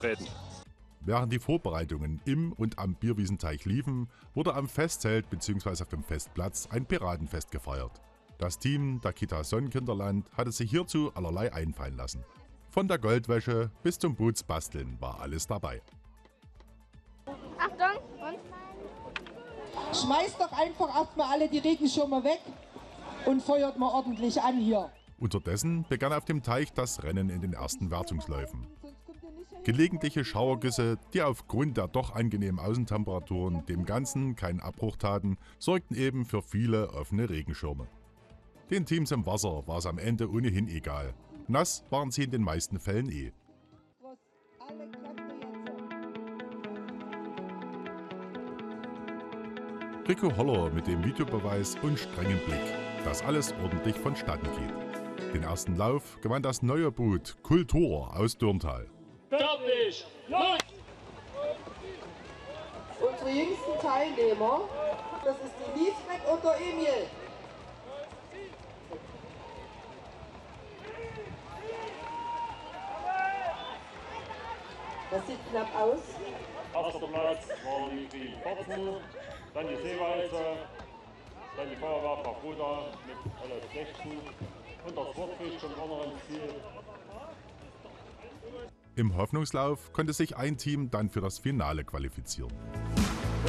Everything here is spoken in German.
treten. Während die Vorbereitungen im und am Bierwiesenteich liefen, wurde am Festzelt bzw. auf dem Festplatz ein Piratenfest gefeiert. Das Team der Kita Sonnenkinderland hatte sich hierzu allerlei einfallen lassen. Von der Goldwäsche bis zum Bootsbasteln war alles dabei. Achtung und Schmeißt doch einfach erstmal alle die Regenschirme weg und feuert mal ordentlich an hier. Unterdessen begann auf dem Teich das Rennen in den ersten Wertungsläufen. Gelegentliche Schauergüsse, die aufgrund der doch angenehmen Außentemperaturen dem Ganzen keinen Abbruch taten, sorgten eben für viele offene Regenschirme. Den Teams im Wasser war es am Ende ohnehin egal. Nass waren sie in den meisten Fällen eh. Rico Holler mit dem Videobeweis und strengem Blick, dass alles ordentlich vonstatten geht. Den ersten Lauf gewann das neue Boot Kultur aus Dürntal. Fertig! Los! Unsere jüngsten Teilnehmer, das ist die Liesbeck und der Emil. Das sieht knapp aus. Erster Platz war die Barzel, dann die Seewalze, dann die Feuerwehr Frankfurter mit alle 16 und das Sportfisch schon vorne ins Ziel. Im Hoffnungslauf konnte sich ein Team dann für das Finale qualifizieren.